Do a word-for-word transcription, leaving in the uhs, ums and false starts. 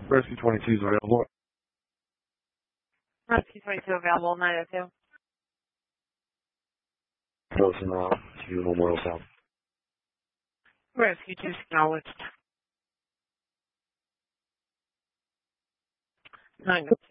Rescue twenty-two is available. Rescue twenty-two available, nine oh two. Close now to Memorial South. Rescue two acknowledged. nine oh two.